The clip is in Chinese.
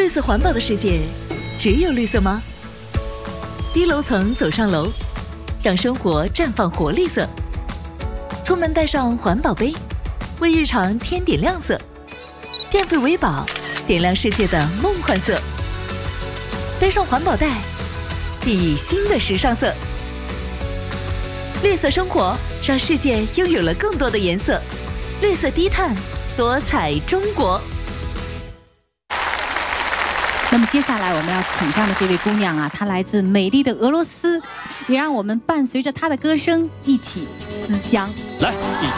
绿色环保的世界，只有绿色吗？低楼层走上楼，让生活绽放活力色。出门带上环保杯，为日常添点亮色。电费为宝，点亮世界的梦幻色。背上环保袋，熠熠新的时尚色。绿色生活，让世界拥有了更多的颜色。绿色低碳，多彩中国。 那么接下来我们要请上的这位姑娘啊，她来自美丽的俄罗斯，也让我们伴随着她的歌声一起思乡。 来，一